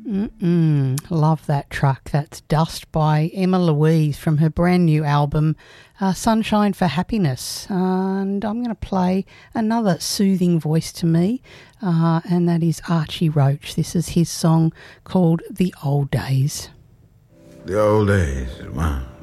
Love that track. That's Dust by Emma Louise from her brand new album, Sunshine for Happiness. And I'm going to play another soothing voice to me, and that is Archie Roach. This is his song called The Old Days. The old days, wow.